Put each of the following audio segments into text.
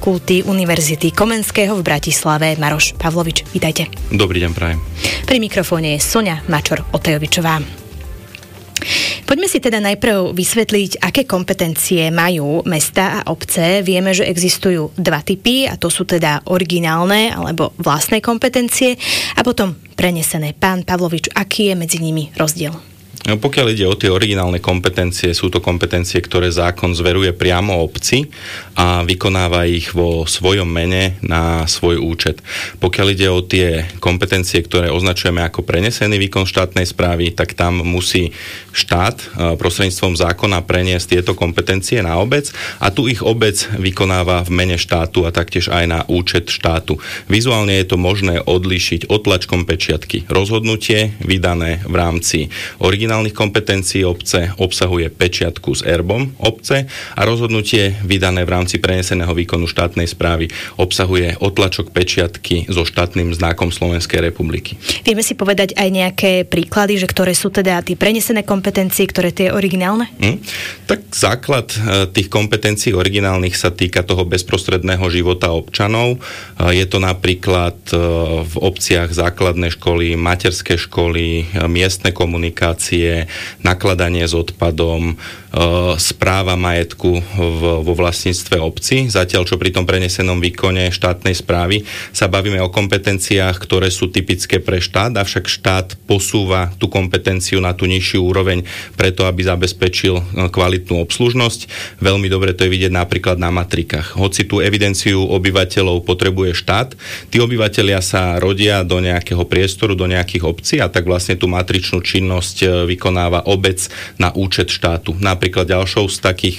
fakulty Univerzity Komenského v Bratislave Maroš Pavlovič. Vítajte. Dobrý deň, prajem. Pri mikrofóne je Soňa Mačor-Otejovičová. Poďme si teda najprv vysvetliť, aké kompetencie majú mestá a obce. Vieme, že existujú dva typy, a to sú teda originálne alebo vlastné kompetencie a potom prenesené. Pán Pavlovič, aký je medzi nimi rozdiel? Pokiaľ ide o tie originálne kompetencie, sú to kompetencie, ktoré zákon zveruje priamo obci a vykonáva ich vo svojom mene na svoj účet. Pokiaľ ide o tie kompetencie, ktoré označujeme ako prenesený výkon štátnej správy, tak tam musí štát prostredníctvom zákona preniesť tieto kompetencie na obec a tu ich obec vykonáva v mene štátu a taktiež aj na účet štátu. Vizuálne je to možné odlíšiť odtlačkom pečiatky. Rozhodnutie vydané v rámci originálnych kompetencií obce obsahuje pečiatku s erbom obce a rozhodnutie vydané v rámci preneseného výkonu štátnej správy obsahuje odtlačok pečiatky so štátnym znakom Slovenskej republiky. Vieme si povedať aj nejaké príklady, že ktoré sú teda tie prenesené kompetencie, ktoré tie originálne? Tak základ tých kompetencií originálnych sa týka toho bezprostredného života občanov. Je to napríklad v obciach základné školy, materské školy, miestne komunikácie, nakladanie s odpadom, správa majetku vo vlastníctve obci. Zatiaľ, čo pri tom prenesenom výkone štátnej správy sa bavíme o kompetenciách, ktoré sú typické pre štát, avšak štát posúva tú kompetenciu na tú nižšiu úroveň preto, aby zabezpečil kvalitnú obslužnosť. Veľmi dobre to je vidieť napríklad na matrikách. Hoci tú evidenciu obyvateľov potrebuje štát, tí obyvatelia sa rodia do nejakého priestoru, do nejakých obcí a tak vlastne tú matričnú činnosť vykonáva obec na účet štátu. Napríklad ďalšou z takých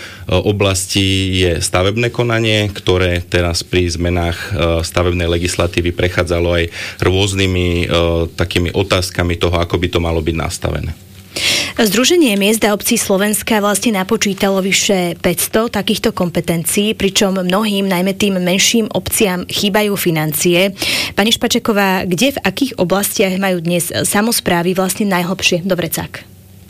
oblastí je stavebné konanie, ktoré teraz pri zmenách stavebnej legislatívy prechádzalo aj rôznymi takými otázkami toho, ako by to malo byť nastavené. Združenie miest a obcí Slovenska vlastne napočítalo vyše 500 takýchto kompetencií, pričom mnohým, najmä tým menším obciam, chýbajú financie. Pani Špačeková, kde v akých oblastiach majú dnes samosprávy vlastne najhlbšie do vrecák?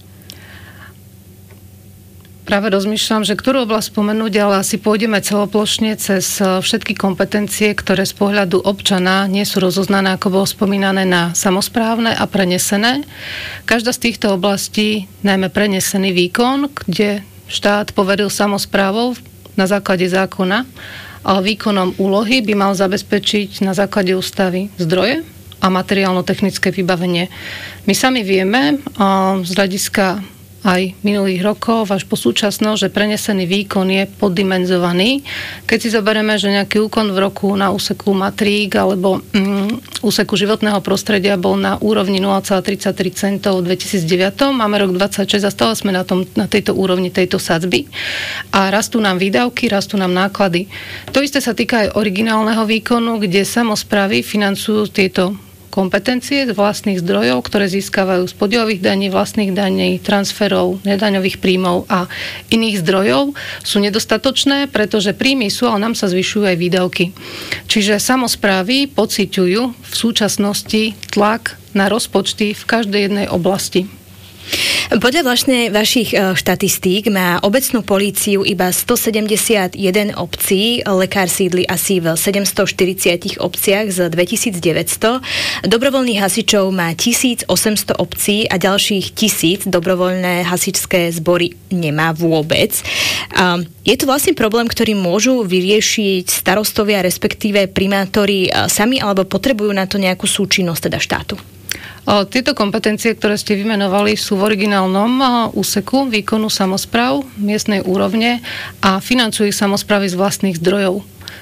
Práve rozmýšľam, že ktorú oblasť spomenúť, ale asi pôjdeme celoplošne cez všetky kompetencie, ktoré z pohľadu občana nie sú rozoznané, ako bolo spomínané, na samosprávne a prenesené. Každá z týchto oblastí, najmä prenesený výkon, kde štát poveril samosprávou na základe zákona, ale výkonom úlohy by mal zabezpečiť na základe ústavy zdroje a materiálno-technické vybavenie. My sami vieme z hľadiska aj minulých rokov až po súčasnosť, že prenesený výkon je poddimenzovaný. Keď si zoberieme, že nejaký úkon v roku na úseku matrík alebo úseku životného prostredia bol na úrovni 0,33 centov v 2009, máme rok 26 a stále sme na tejto úrovni tejto sadzby. A rastú nám výdavky, rastú nám náklady. To isté sa týka aj originálneho výkonu, kde samosprávy financujú tieto kompetencie z vlastných zdrojov, ktoré získavajú z podielových daní, vlastných daní, transferov, nedaňových príjmov a iných zdrojov, sú nedostatočné, pretože príjmy sú, ale nám sa zvyšujú aj výdavky. Čiže samosprávy pociťujú v súčasnosti tlak na rozpočty v každej jednej oblasti. Podľa vlastne vašich štatistík má obecnú políciu iba 171 obcí, lekár sídli asi v 740 obciach z 2900, dobrovoľných hasičov má 1800 obcí a ďalších 1000 dobrovoľné hasičské zbory nemá vôbec. Je to vlastne problém, ktorý môžu vyriešiť starostovia, respektíve primátori sami, alebo potrebujú na to nejakú súčinnosť teda štátu? Tieto kompetencie, ktoré ste vymenovali, sú v originálnom úseku výkonu samospráv miestnej úrovne a financujú ich samosprávy z vlastných zdrojov.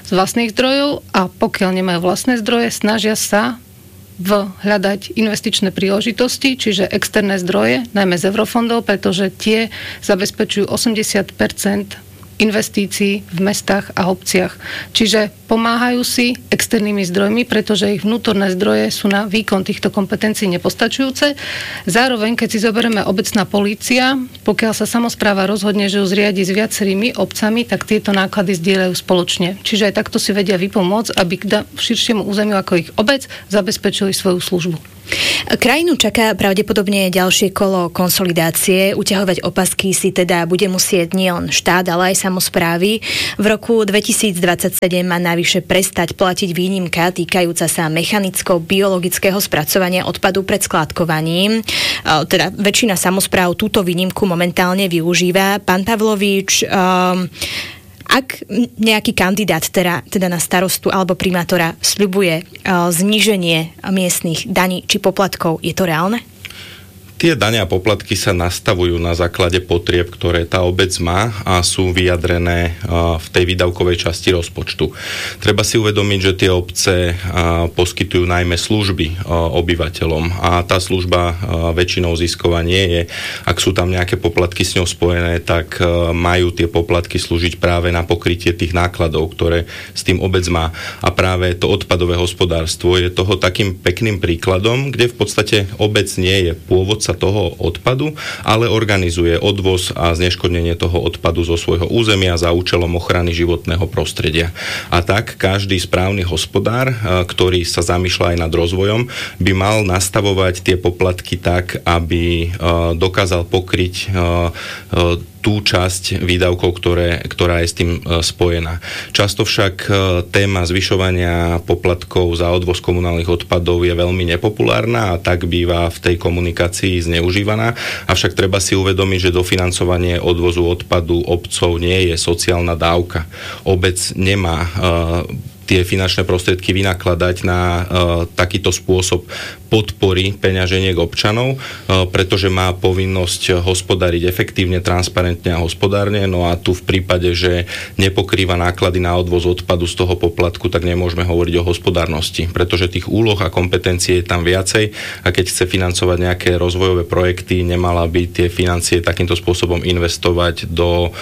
A pokiaľ nemajú vlastné zdroje, snažia sa hľadať investičné príležitosti, čiže externé zdroje, najmä z eurofondov, pretože tie zabezpečujú 80% investícií v mestách a obciach. Čiže pomáhajú si externými zdrojmi, pretože ich vnútorné zdroje sú na výkon týchto kompetencií nepostačujúce. Zároveň, keď si zoberieme obecná polícia, pokiaľ sa samospráva rozhodne, že ju zriadi s viacerými obcami, tak tieto náklady zdieľajú spoločne. Čiže aj takto si vedia vypomôcť, aby k širšiemu územiu ako ich obec zabezpečili svoju službu. Krajinu čaká pravdepodobne ďalšie kolo konsolidácie. Uťahovať opasky si teda bude musieť nielen štát, ale aj samosprávy. V roku 2027 má navyše prestať platiť výnimka týkajúca sa mechanicko-biologického spracovania odpadu pred skládkovaním. Teda väčšina samospráv túto výnimku momentálne využíva. Pán Pavlovič, ak nejaký kandidát teda na starostu alebo primátora sľubuje zníženie miestnych daní či poplatkov, je to reálne? Tie dane a poplatky sa nastavujú na základe potrieb, ktoré tá obec má a sú vyjadrené v tej výdavkovej časti rozpočtu. Treba si uvedomiť, že tie obce poskytujú najmä služby obyvateľom a tá služba väčšinou zisková nie je. Ak sú tam nejaké poplatky s ňou spojené, tak majú tie poplatky slúžiť práve na pokrytie tých nákladov, ktoré s tým obec má. A práve to odpadové hospodárstvo je toho takým pekným príkladom, kde v podstate obec nie je pôvodca toho odpadu, ale organizuje odvoz a zneškodnenie toho odpadu zo svojho územia za účelom ochrany životného prostredia. A tak každý správny hospodár, ktorý sa zamýšľa aj nad rozvojom, by mal nastavovať tie poplatky tak, aby dokázal pokryť tú časť výdavkov, ktorá je s tým spojená. Často však téma zvyšovania poplatkov za odvoz komunálnych odpadov je veľmi nepopulárna a tak býva v tej komunikácii zneužívaná. Avšak treba si uvedomiť, že dofinancovanie odvozu odpadu obcov nie je sociálna dávka. Obec nemá tie finančné prostriedky vynakladať na takýto spôsob podpory peňaženiek občanov, pretože má povinnosť hospodáriť efektívne, transparentne a hospodárne. No a tu v prípade, že nepokrýva náklady na odvoz odpadu z toho poplatku, tak nemôžeme hovoriť o hospodárnosti, pretože tých úloh a kompetencií je tam viacej a keď chce financovať nejaké rozvojové projekty, nemala by tie financie takýmto spôsobom investovať do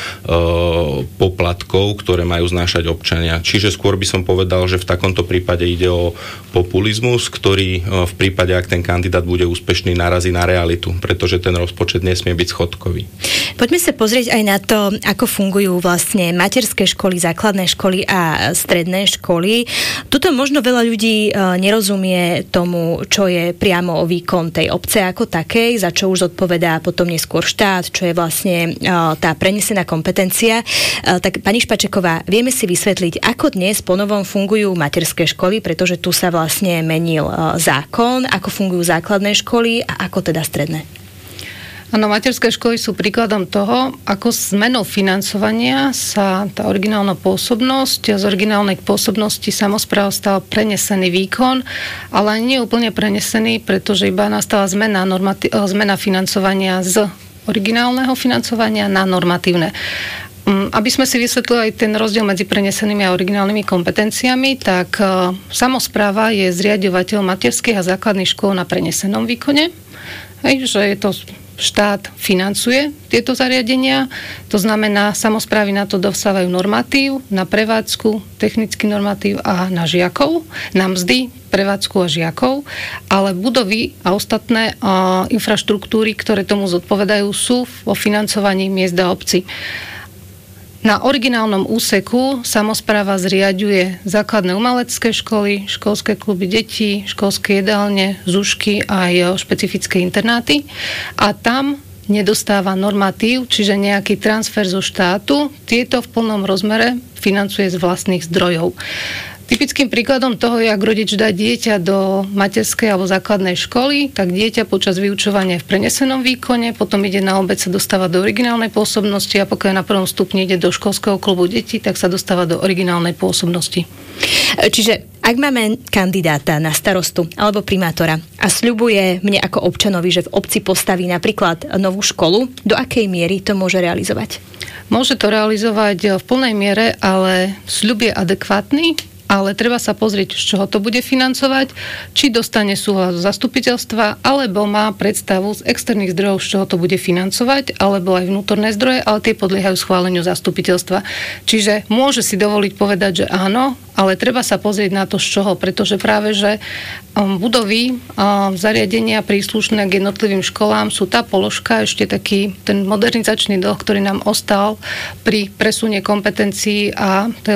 poplatkov, ktoré majú znášať občania. Čiže skôr by som povedal, že v takomto prípade ide o populizmus, ktorý v prípade, ak ten kandidát bude úspešný, narazí na realitu, pretože ten rozpočet nesmie byť schodkový. Poďme sa pozrieť aj na to, ako fungujú vlastne materské školy, základné školy a stredné školy. Tuto možno veľa ľudí nerozumie tomu, čo je priamo o výkon tej obce ako takej, za čo už zodpovedá potom neskôr štát, čo je vlastne tá prenesená kompetencia. Tak pani Špačeková, vieme si vysvetliť, ako dnes ponovom fungujú materské školy, pretože tu sa vlastne menil zákon, ako fungujú základné školy a ako teda stredné? Áno, materské školy sú príkladom toho, ako zmenou financovania sa tá originálna pôsobnosť, z originálnej pôsobnosti samospráv stal prenesený výkon, ale nie úplne prenesený, pretože iba nastala zmena financovania z originálneho financovania na normatívne. Aby sme si vysvetlili aj ten rozdiel medzi prenesenými a originálnymi kompetenciami, tak samospráva je zriaďovateľ materských a základných škôl na prenesenom výkone. Že je to štát financuje tieto zariadenia, to znamená, samosprávy na to dostávajú normatív, na prevádzku, technický normatív a na žiakov, na mzdy, prevádzku a žiakov, ale budovy a ostatné infraštruktúry, ktoré tomu zodpovedajú, sú vo financovaní miest a obcí. Na originálnom úseku samospráva zriaďuje základné umelecké školy, školské kluby detí, školské jedálne, zušky a aj špecifické internáty. A tam nedostáva normatív, čiže nejaký transfer zo štátu. Tieto v plnom rozmere financuje z vlastných zdrojov. Typickým príkladom toho je, ak rodič dá dieťa do materskej alebo základnej školy, tak dieťa počas vyučovania je v prenesenom výkone, potom ide na obec, sa dostáva do originálnej pôsobnosti a pokiaľ na prvom stupni ide do školského klubu detí, tak sa dostáva do originálnej pôsobnosti. Čiže ak máme kandidáta na starostu alebo primátora a sľubuje mne ako občanovi, že v obci postaví napríklad novú školu, do akej miery to môže realizovať? Môže to realizovať v plnej miere, ale sľub je adekvátny, ale treba sa pozrieť, z čoho to bude financovať, či dostane súhlas zo zastupiteľstva, alebo má predstavu z externých zdrojov, z čoho to bude financovať, alebo aj vnútorné zdroje, ale tie podliehajú schváleniu zastupiteľstva. Čiže môže si dovoliť povedať, že áno, ale treba sa pozrieť na to, z čoho, pretože práve, že budovy, zariadenia príslušné k jednotlivým školám sú tá položka, ešte taký ten modernizačný dlh, ktorý nám ostal pri presune kompetencií a tej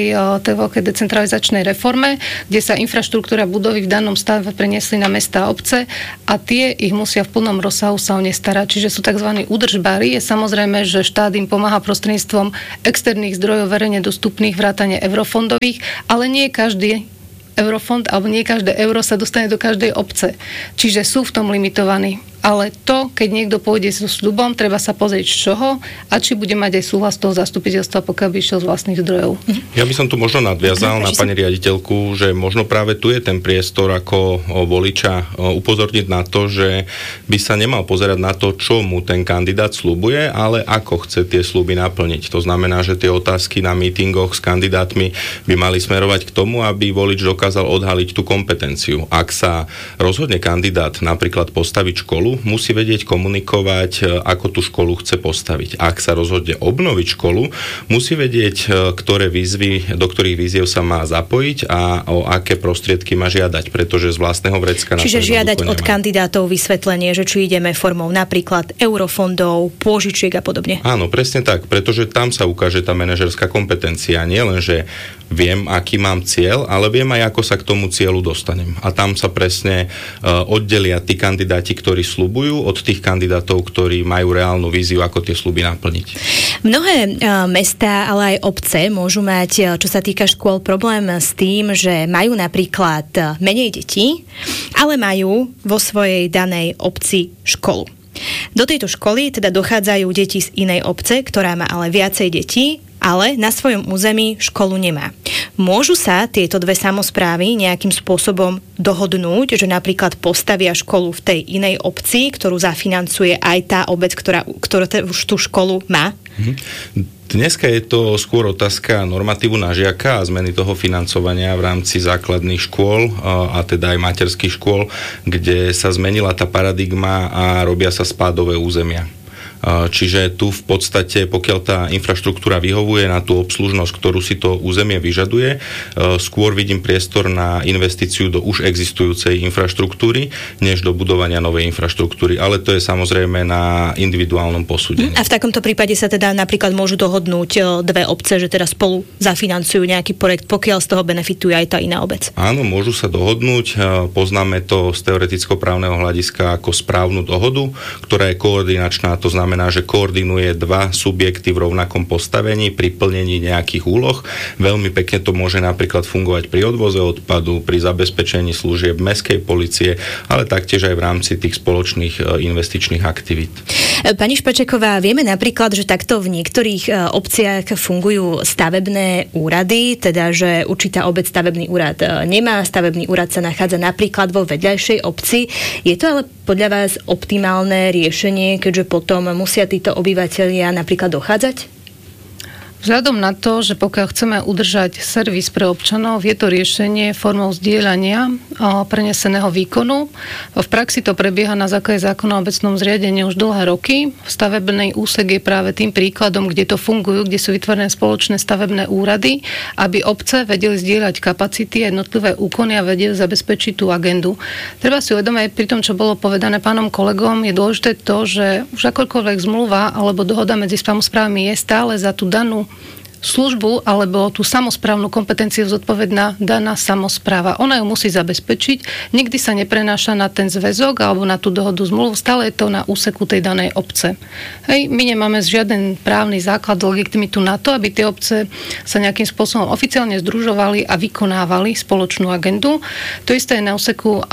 veľkej decentralizačnej reforme, kde sa infraštruktúra budovy v danom stave preniesli na mestá a obce a tie ich musia v plnom rozsahu sa o ne starať. Čiže sú tzv. Údržbári. Je samozrejme, že štát im pomáha prostredníctvom externých zdrojov verejne dostupných vrátane eurofondových, ale nie každý eurofond alebo nie každé euro sa dostane do každej obce. Čiže sú v tom limitovaní. Ale to, keď niekto pôjde so sľubom, treba sa pozrieť z čoho a či bude mať aj súhlas toho zastupiteľstva, pokiaľ by išiel z vlastných zdrojov. Ja by som tu možno nadviazal na pani riaditeľku, že možno práve tu je ten priestor ako voliča upozorniť na to, že by sa nemal pozerať na to, čo mu ten kandidát sľubuje, ale ako chce tie sľuby naplniť. To znamená, že tie otázky na mítingoch s kandidátmi by mali smerovať k tomu, aby volič dokázal odhaliť tú kompetenciu. Ak sa rozhodne kandidát napríklad postaviť školu, musí vedieť komunikovať, ako tú školu chce postaviť. Ak sa rozhodne obnoviť školu, musí vedieť, ktoré výzvy, do ktorých výziev sa má zapojiť a o aké prostriedky má žiadať, pretože z vlastného vrecka... Čiže žiadať od kandidátov vysvetlenie, že či ideme formou napríklad eurofondov, pôžičiek a podobne. Áno, presne tak, pretože tam sa ukáže tá manažerská kompetencia. Nie len, že viem, aký mám cieľ, ale viem aj, ako sa k tomu cieľu dostanem. A tam sa presne oddelia tí kandidáti, ktorí sľubujú, od tých kandidátov, ktorí majú reálnu víziu, ako tie sľuby naplniť. Mnohé mestá, ale aj obce môžu mať, čo sa týka škôl, problém s tým, že majú napríklad menej detí, ale majú vo svojej danej obci školu. Do tejto školy teda dochádzajú deti z inej obce, ktorá má ale viacej detí, ale na svojom území školu nemá. Môžu sa tieto dve samosprávy nejakým spôsobom dohodnúť, že napríklad postavia školu v tej inej obci, ktorú zafinancuje aj tá obec, ktorá už tú školu má? Dneska je to skôr otázka normatívu na žiaka a zmeny toho financovania v rámci základných škôl a teda aj materských škôl, kde sa zmenila tá paradigma a robia sa spádové územia. Čiže tu v podstate, pokiaľ tá infraštruktúra vyhovuje na tú obslužnosť, ktorú si to územie vyžaduje, skôr vidím priestor na investíciu do už existujúcej infraštruktúry, než do budovania novej infraštruktúry. Ale to je samozrejme na individuálnom posúdení. A v takomto prípade sa teda napríklad môžu dohodnúť dve obce, že teda spolu zafinancujú nejaký projekt, pokiaľ z toho benefituje aj tá iná obec? Áno, môžu sa dohodnúť. Poznáme to z teoreticko-právneho hľadiska ako správnu dohodu, ktorá je koordinačná, to znamená, že koordinuje dva subjekty v rovnakom postavení pri plnení nejakých úloh. Veľmi pekne to môže napríklad fungovať pri odvoze odpadu, pri zabezpečení služieb mestskej polície, ale taktiež aj v rámci tých spoločných investičných aktivít. Pani Špačeková, vieme napríklad, že takto v niektorých obciach fungujú stavebné úrady, teda že určitá obec stavebný úrad nemá, stavebný úrad sa nachádza napríklad vo vedľajšej obci. Je to ale podľa vás optimálne riešenie, keďže potom musia títo obyvatelia napríklad dochádzať? Vzhľadom na to, že pokiaľ chceme udržať servis pre občanov, je to riešenie formou zdieľania preneseného výkonu. V praxi to prebieha na základe zákona o obecnom zriadení už dlhé roky. Stavebný úsek je práve tým príkladom, kde to fungujú, kde sú vytvorené spoločné stavebné úrady, aby obce vedeli zdieľať kapacity a jednotlivé úkony a vedeli zabezpečiť tú agendu. Treba si uvedomiť, pri tom, čo bolo povedané pánom kolegom, je dôležité to, že už akoľkoľvek zmluva alebo dohoda medzi samosprávami je stále za tú danú službu alebo tú samosprávnu kompetenciu zodpovedná daná samospráva. Ona ju musí zabezpečiť. Nikdy sa neprenáša na ten zväzok alebo na tú dohodu zmluv. Stále je to na úseku tej danej obce. Hej, my nemáme žiaden právny základ, legitimitu na to, aby tie obce sa nejakým spôsobom oficiálne združovali a vykonávali spoločnú agendu. To isté je na úseku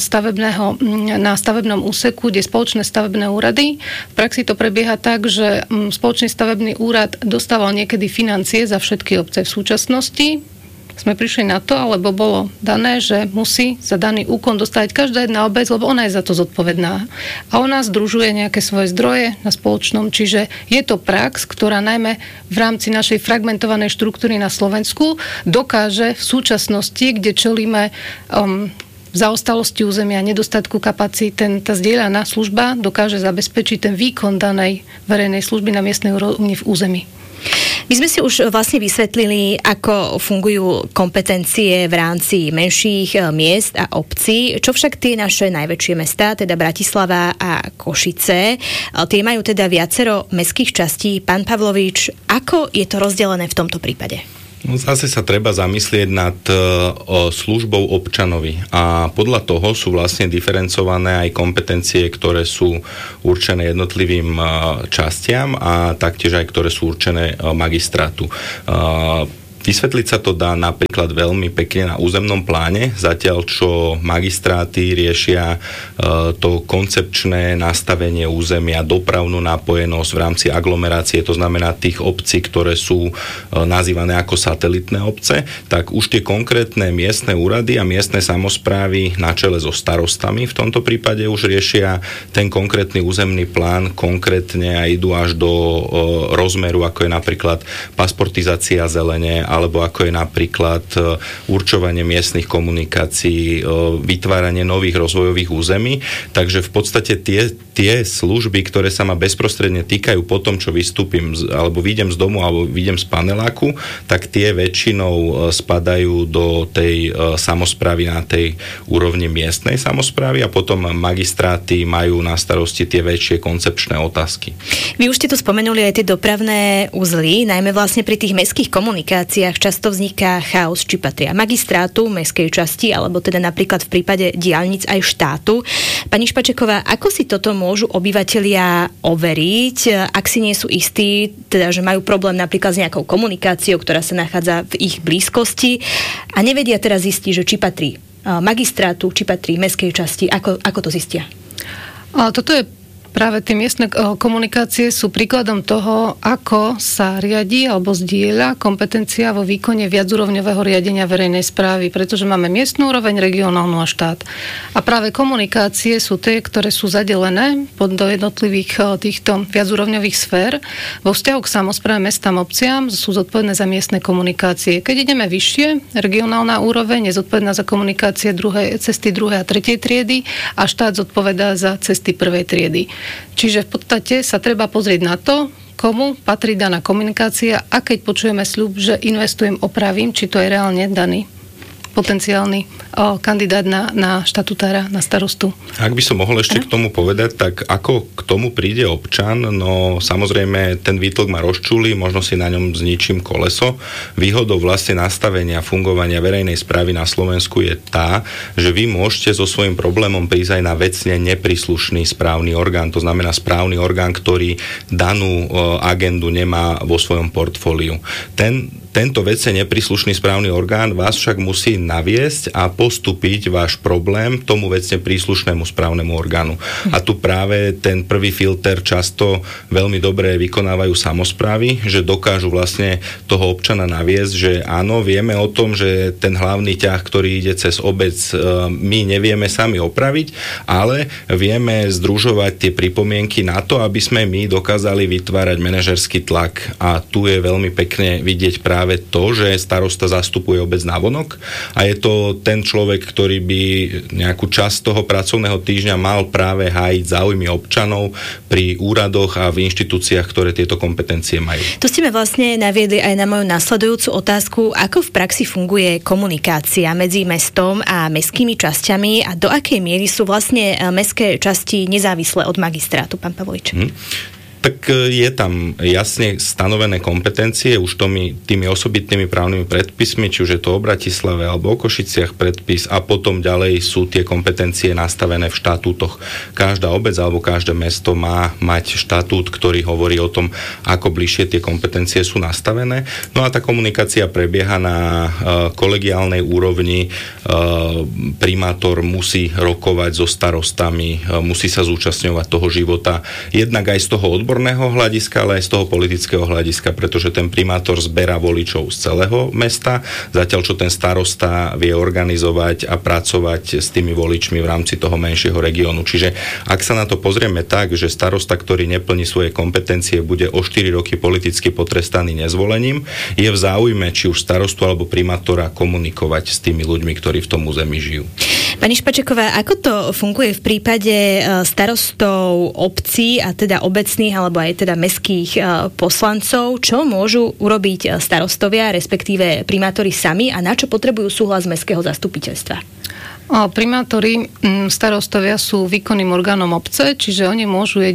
na stavebnom úseku, kde spoločné stavebné úrady. V praxi to prebieha tak, že spoločný stavebný úrad dostával niekedy financie za všetky obce. V súčasnosti sme prišli na to, alebo bolo dané, že musí za daný úkon dostať každá jedna obec, lebo ona je za to zodpovedná. A ona združuje nejaké svoje zdroje na spoločnom, čiže je to prax, ktorá najmä v rámci našej fragmentovanej štruktúry na Slovensku dokáže v súčasnosti, kde čelíme zaostalosti územia, nedostatku kapacít, tá zdieľaná služba dokáže zabezpečiť ten výkon danej verejnej služby na miestnej úrovni v území. My sme si už vlastne vysvetlili, ako fungujú kompetencie v rámci menších miest a obcí, čo však tie naše najväčšie mestá, teda Bratislava a Košice, tie majú teda viacero mestských častí. Pán Pavlovič, ako je to rozdelené v tomto prípade? No, zase sa treba zamyslieť nad službou občanovi a podľa toho sú vlastne diferencované aj kompetencie, ktoré sú určené jednotlivým častiam a taktiež aj ktoré sú určené magistrátu. Vysvetliť sa to dá napríklad veľmi pekne na územnom pláne, zatiaľ čo magistráty riešia to koncepčné nastavenie územia, dopravnú napojenosť v rámci aglomerácie, to znamená tých obcí, ktoré sú nazývané ako satelitné obce, tak už tie konkrétne miestne úrady a miestne samosprávy na čele so starostami v tomto prípade už riešia ten konkrétny územný plán konkrétne a idú až do rozmeru, ako je napríklad pasportizácia zelene, alebo ako je napríklad určovanie miestnych komunikácií, vytváranie nových rozvojových území. Takže v podstate tie služby, ktoré sa ma bezprostredne týkajú po tom, čo vystúpim, alebo vyjdem z domu, alebo vyjdem z paneláku, tak tie väčšinou spadajú do tej samosprávy na tej úrovni miestnej samosprávy a potom magistráty majú na starosti tie väčšie koncepčné otázky. Vy už ste tu spomenuli aj tie dopravné uzly, najmä vlastne pri tých mestských komunikáciách často vzniká chaos, či patria magistrátu, mestskej časti, alebo teda napríklad v prípade diaľnic aj štátu. Pani Špačeková, ako si toto môžu obyvatelia overiť, ak si nie sú istí, teda že majú problém napríklad s nejakou komunikáciou, ktorá sa nachádza v ich blízkosti a nevedia teraz zistiť, že či patrí magistrátu, či patrí mestskej časti, ako to zistia? Toto je práve tie miestne komunikácie sú príkladom toho, ako sa riadi alebo zdieľa kompetencia vo výkone viacúrovňového riadenia verejnej správy, pretože máme miestnu úroveň, regionálnu a štát. A práve komunikácie sú tie, ktoré sú zadelené do jednotlivých týchto viacúrovňových sfér. Vo vzťahu k samospráve mestám, obciam sú zodpovedné za miestne komunikácie. Keď ideme vyššie, regionálna úroveň je zodpovedná za komunikácie cesty 2. a 3. triedy a štát zodpovedá za cesty 1. triedy. Čiže v podstate sa treba pozrieť na to, komu patrí daná komunikácia a keď počujeme sľub, že investujem, opravím, či to je reálne daný potenciálny kandidát na štatutára, na starostu. Ak by som mohol ešte k tomu povedať, tak ako k tomu príde občan, no samozrejme ten výtlk ma rozčúli, možno si na ňom zničím koleso. Výhodou vlastne nastavenia fungovania verejnej správy na Slovensku je tá, že vy môžete so svojím problémom prísť aj na vecne nepríslušný správny orgán, to znamená správny orgán, ktorý danú agendu nemá vo svojom portfóliu. Tento vecne nepríslušný správny orgán vás však musí naviesť a postúpiť váš problém tomu vecne príslušnému správnemu orgánu. A tu práve ten prvý filter často veľmi dobre vykonávajú samosprávy, že dokážu vlastne toho občana naviesť, že áno, vieme o tom, že ten hlavný ťah, ktorý ide cez obec, my nevieme sami opraviť, ale vieme združovať tie pripomienky na to, aby sme my dokázali vytvárať manažerský tlak. A tu je veľmi pekne vidieť práve to, že starosta zastupuje obec navonok a je to ten človek, ktorý by nejakú časť toho pracovného týždňa mal práve hájiť záujmy občanov pri úradoch a v inštitúciách, ktoré tieto kompetencie majú. Tu ste ma vlastne naviedli aj na moju nasledujúcu otázku, ako v praxi funguje komunikácia medzi mestom a mestskými časťami a do akej miery sú vlastne mestské časti nezávislé od magistrátu, pán Pavlovič? Tak je tam jasne stanovené kompetencie už tými osobitnými právnymi predpismi, či už je to o Bratislave alebo o Košiciach predpis a potom ďalej sú tie kompetencie nastavené v štatútoch. Každá obec alebo každé mesto má mať štatút, ktorý hovorí o tom, ako bližšie tie kompetencie sú nastavené. No a tá komunikácia prebieha na kolegiálnej úrovni. Primátor musí rokovať so starostami, musí sa zúčastňovať toho života. Jednak aj z toho odborného hľadiska, ale aj z toho politického hľadiska, pretože ten primátor zberá voličov z celého mesta, zatiaľ čo ten starosta vie organizovať a pracovať s tými voličmi v rámci toho menšieho regiónu. Čiže ak sa na to pozrieme tak, že starosta, ktorý neplní svoje kompetencie, bude o 4 roky politicky potrestaný nezvolením, je v záujme či už starostu alebo primátora komunikovať s tými ľuďmi, ktorí v tom území žijú. Pani Špačeková, ako to funguje v prípade starostov obcí a teda obecných alebo aj teda mestských poslancov? Čo môžu urobiť starostovia, respektíve primátori sami a na čo potrebujú súhlas mestského zastupiteľstva? Primátori, starostovia sú výkonným orgánom obce, čiže oni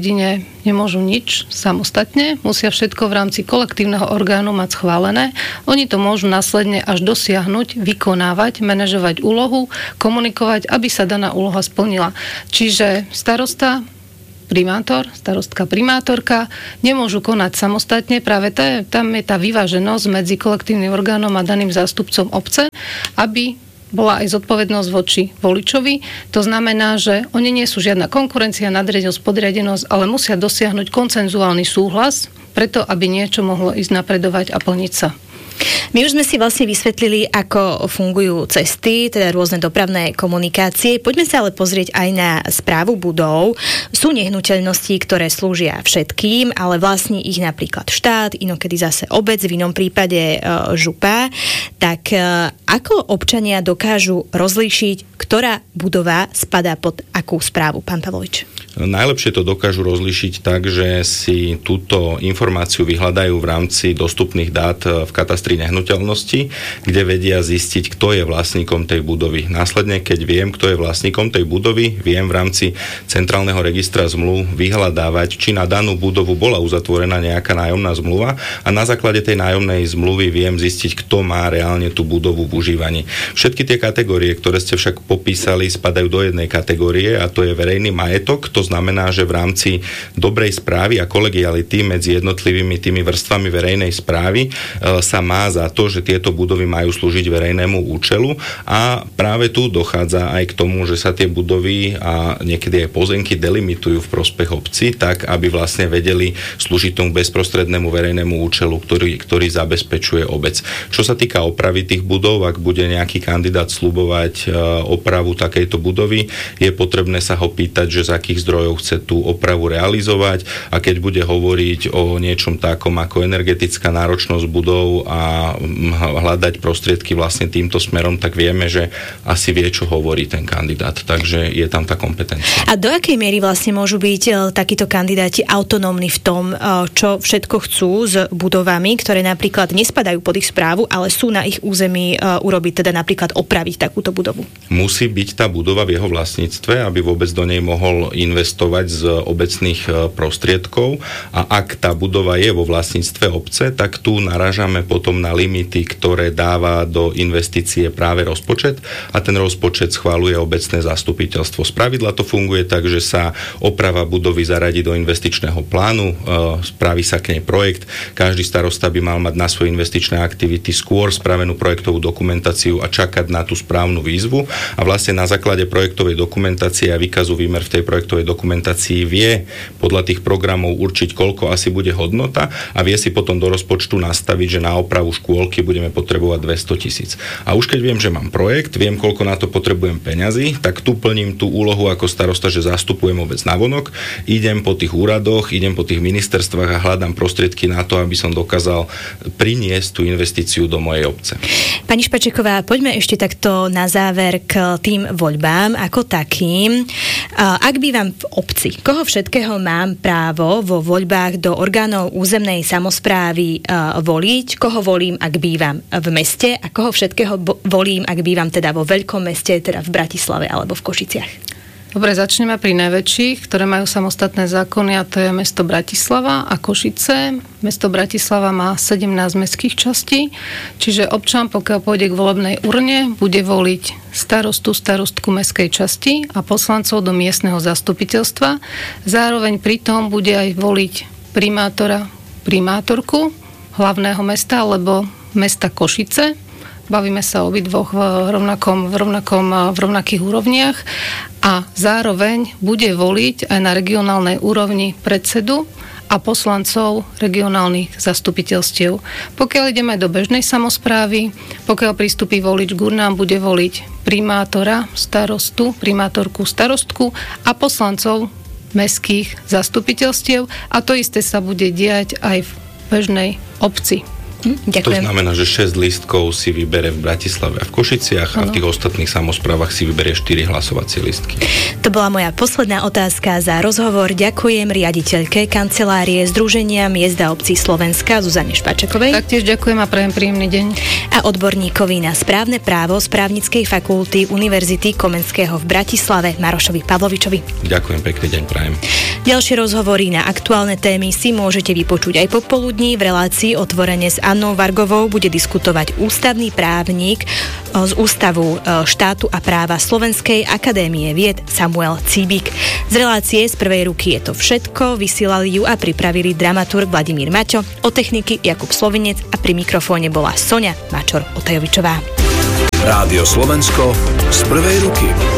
nemôžu nič samostatne, musia všetko v rámci kolektívneho orgánu mať schválené. Oni to môžu následne až dosiahnuť, vykonávať, manažovať úlohu, komunikovať, aby sa daná úloha splnila. Čiže starosta, primátor, starostka, primátorka nemôžu konať samostatne, práve tam je tá vyváženosť medzi kolektívnym orgánom a daným zástupcom obce, aby bola aj zodpovednosť voči voličovi. To znamená, že oni nie sú žiadna konkurencia, nadriadenosť, podriadenosť, ale musia dosiahnuť konsenzuálny súhlas, preto aby niečo mohlo ísť napredovať a plniť sa. My už sme si vlastne vysvetlili, ako fungujú cesty, teda rôzne dopravné komunikácie. Poďme sa ale pozrieť aj na správu budov. Sú nehnuteľnosti, ktoré slúžia všetkým, ale vlastní ich napríklad štát, inokedy zase obec, v inom prípade župa. Tak ako občania dokážu rozlíšiť, ktorá budova spadá pod akú správu, pán Pavlovič? Najlepšie to dokážu rozlíšiť tak, že si túto informáciu vyhľadajú v rámci dostupných dát v katastri nehnuteľnosti, kde vedia zistiť, kto je vlastníkom tej budovy. Následne, keď viem, kto je vlastníkom tej budovy, viem v rámci centrálneho registra zmluv vyhľadávať, či na danú budovu bola uzatvorená nejaká nájomná zmluva a na základe tej nájomnej zmluvy viem zistiť, kto má reálne tú budovu v užívaní. Všetky tie kategórie, ktoré ste však popísali, spadajú do jednej kategórie a to je verejný majetok. To znamená, že v rámci dobrej správy a kolegiality medzi jednotlivými tými vrstvami verejnej správy sa má za to, že tieto budovy majú slúžiť verejnému účelu a práve tu dochádza aj k tomu, že sa tie budovy a niekedy aj pozemky delimitujú v prospech obci, tak aby vlastne vedeli slúžiť tomu bezprostrednému verejnému účelu, ktorý zabezpečuje obec. Čo sa týka opravy tých budov, ak bude nejaký kandidát sľubovať opravu takejto budovy, je potrebné sa ho pýtať, že z akých zdrojov chce tú opravu realizovať a keď bude hovoriť o niečom takom ako energetická náročnosť budov a hľadať prostriedky vlastne týmto smerom, tak vieme, že asi vie, čo hovorí ten kandidát. Takže je tam tá kompetencia. A do akej miery vlastne môžu byť takíto kandidáti autonómni v tom, čo všetko chcú s budovami, ktoré napríklad nespadajú pod ich správu, ale sú na ich území urobiť, teda napríklad opraviť takúto budovu? Musí byť tá budova v jeho vlastníctve, aby vôbec do nej mohol investovať z obecných prostriedkov a ak tá budova je vo vlastníctve obce, tak tu narážame potom na limity, ktoré dáva do investície práve rozpočet a ten rozpočet schvaľuje obecné zastupiteľstvo. Spravidla to funguje tak, že sa oprava budovy zaradí do investičného plánu, spraví sa k nej projekt, každý starosta by mal mať na svoje investičné aktivity skôr spravenú projektovú dokumentáciu a čakať na tú správnu výzvu a vlastne na základe projektovej dokumentácie a výkazu výmer v tej projektovej dokumentácii vie podľa tých programov určiť, koľko asi bude hodnota a vie si potom do rozpočtu nastaviť, že na opravu škôlky budeme potrebovať 200 000. A už keď viem, že mám projekt, viem, koľko na to potrebujem peňazí, tak tu plním tú úlohu ako starosta, že zastupujem obec navonok, idem po tých úradoch, idem po tých ministerstvách a hľadám prostriedky na to, aby som dokázal priniesť tú investíciu do mojej obce. Pani Špačeková, poďme ešte takto na záver k tým voľbám ako takým. Ak bývam v obci, koho všetkého mám právo vo voľbách do orgánov územnej samosprávy voliť, koho volím, ak bývam v meste a koho všetkého volím, ak bývam teda vo veľkom meste, teda v Bratislave alebo v Košiciach? Dobre, začneme pri najväčších, ktoré majú samostatné zákony a to je mesto Bratislava a Košice. Mesto Bratislava má 17 mestských častí, čiže občan, pokiaľ pôjde k volebnej urne, bude voliť starostku mestskej časti a poslancov do miestneho zastupiteľstva. Zároveň pritom bude aj voliť primátorku hlavného mesta alebo mesta Košice. Bavíme sa o obidvoch v rovnakých úrovniach a zároveň bude voliť aj na regionálnej úrovni predsedu a poslancov regionálnych zastupiteľstiev. Pokiaľ ideme do bežnej samosprávy, pokiaľ pristupí volič k urnám, bude voliť primátora, primátorku, starostku a poslancov mestských zastupiteľstiev a to isté sa bude diať aj v bežnej obci. Ďakujem. To znamená, že 6 lístkov si vybere v Bratislave a v Košiciach a v tých ostatných samosprávach si vyberie 4 hlasovacie lístky. To bola moja posledná otázka za rozhovor. Ďakujem riaditeľke kancelárie Združenia miest a obcí Slovenska Zuzane Špačekovej. Taktiež ďakujem a prajem príjemný deň. A odborníkovi na správne právo z Právnickej fakulty Univerzity Komenského v Bratislave Marošovi Pavlovičovi. Ďakujem, pekný deň prajem. Ďalšie rozhovory na aktuálne témy si môžete vypočuť aj popoludní. V relácii Otvorene s Annou Vargovou bude diskutovať ústavný právnik z Ústavu štátu a práva Slovenskej akadémie vied Samuel Cíbik. Z relácie z prvej ruky je to všetko. Vysielali ju a pripravili dramaturg Vladimír Maťo, od techniky Jakub Slovinec a pri mikrofóne bola Soňa Mačor-Otajovičová. Rádio Slovensko z prvej ruky.